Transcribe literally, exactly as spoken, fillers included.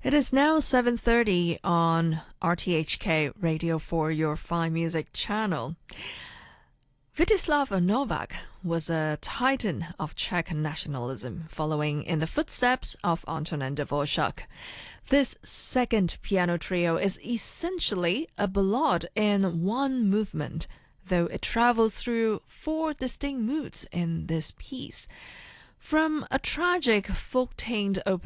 It is now seven thirty on R T H K Radio for your Fine Music channel. Vítězslav Novak was a titan of Czech nationalism, following in the footsteps of Antonín Dvořák. This second piano trio is essentially a ballade in one movement, though it travels through four distinct moods in this piece. From a tragic folk-tamed opening